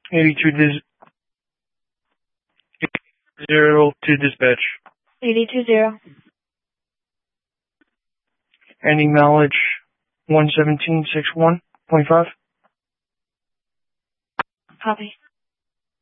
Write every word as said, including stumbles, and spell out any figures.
eighty-two dis zero to dispatch. eighty-two zero. Ending knowledge one seventeen six one point five. Copy.